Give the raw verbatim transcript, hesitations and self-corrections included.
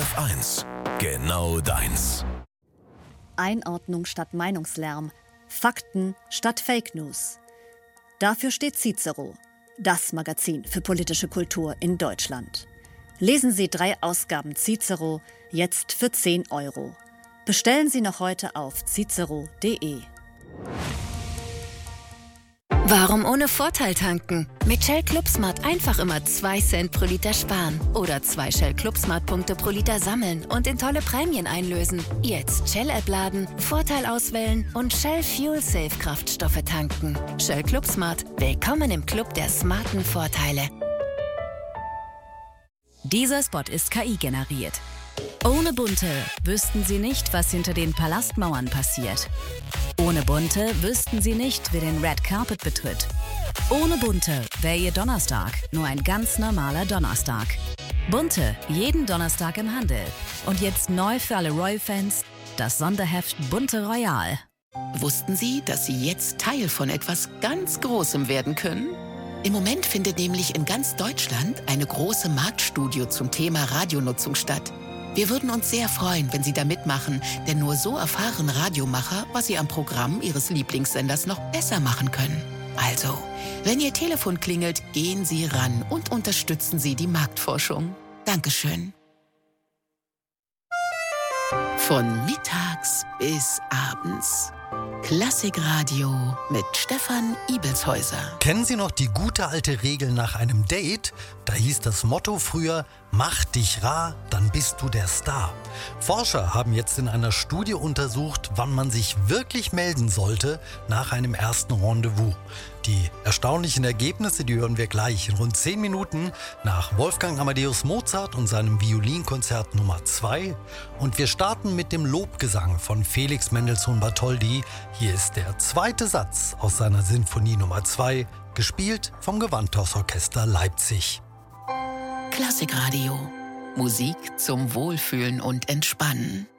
F eins. Genau deins. Einordnung statt Meinungslärm. Fakten statt Fake News. Dafür steht Cicero, das Magazin für politische Kultur in Deutschland. Lesen Sie drei Ausgaben Cicero jetzt für zehn Euro. Bestellen Sie noch heute auf cicero punkt de. Warum ohne Vorteil tanken? Mit Shell ClubSmart einfach immer zwei Cent pro Liter sparen. Oder zwei Shell ClubSmart-Punkte pro Liter sammeln und in tolle Prämien einlösen. Jetzt Shell-App laden, Vorteil auswählen und Shell Fuel Safe Kraftstoffe tanken. Shell ClubSmart. Willkommen im Club der smarten Vorteile. Dieser Spot ist K I generiert. Ohne Bunte wüssten Sie nicht, was hinter den Palastmauern passiert. Ohne Bunte wüssten Sie nicht, wer den Red Carpet betritt. Ohne Bunte wäre Ihr Donnerstag nur ein ganz normaler Donnerstag. Bunte, jeden Donnerstag im Handel. Und jetzt neu für alle Royal-Fans, das Sonderheft Bunte Royal. Wussten Sie, dass Sie jetzt Teil von etwas ganz Großem werden können? Im Moment findet nämlich in ganz Deutschland eine große Marktstudie zum Thema Radionutzung statt. Wir würden uns sehr freuen, wenn Sie da mitmachen, denn nur so erfahren Radiomacher, was sie am Programm Ihres Lieblingssenders noch besser machen können. Also, wenn Ihr Telefon klingelt, gehen Sie ran und unterstützen Sie die Marktforschung. Dankeschön. Von mittags bis abends. Klassikradio mit Stefan Ibelshäuser. Kennen Sie noch die gute alte Regel nach einem Date? Da hieß das Motto früher: Mach dich rar, dann bist du der Star. Forscher haben jetzt in einer Studie untersucht, wann man sich wirklich melden sollte nach einem ersten Rendezvous. Die erstaunlichen Ergebnisse, die hören wir gleich in rund zehn Minuten nach Wolfgang Amadeus Mozart und seinem Violinkonzert Nummer zwei. Und wir starten mit dem Lobgesang von Felix Mendelssohn Bartholdy. Hier ist der zweite Satz aus seiner Sinfonie Nummer zwei, gespielt vom Gewandhausorchester Leipzig. Klassikradio. Musik zum Wohlfühlen und Entspannen.